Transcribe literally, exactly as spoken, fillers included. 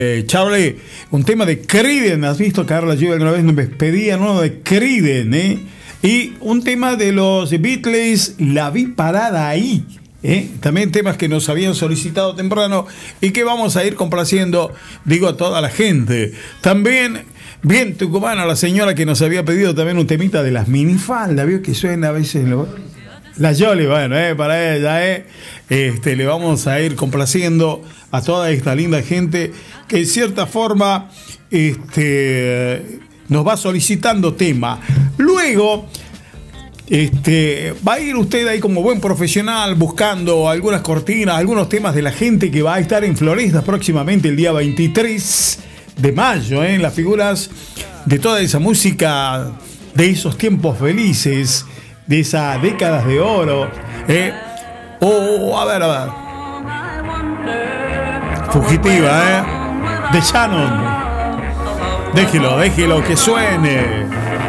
Eh, Charlie, un tema de Creeden, ¿has visto, Carla? Yo alguna vez me pedía uno de Creeden, ¿eh? Y un tema de los Beatles, La vi parada ahí, ¿eh? También temas que nos habían solicitado temprano y que vamos a ir complaciendo, digo, a toda la gente. También, bien tucumana, la señora que nos había pedido también un temita de las minifaldas, ¿vio? Que suena a veces... Lo... La Yoli, bueno, eh, para ella, eh, este, le vamos a ir complaciendo a toda esta linda gente que en cierta forma este, nos va solicitando tema. Luego, este, va a ir usted ahí como buen profesional buscando algunas cortinas, algunos temas de la gente que va a estar en Floresta próximamente el día veintitrés de mayo, eh, las figuras de toda esa música de esos tiempos felices, de esas décadas de oro, ¿eh? Oh, a ver, a ver. Fugitiva, ¿eh? De Shannon. Déjelo, déjelo que suene.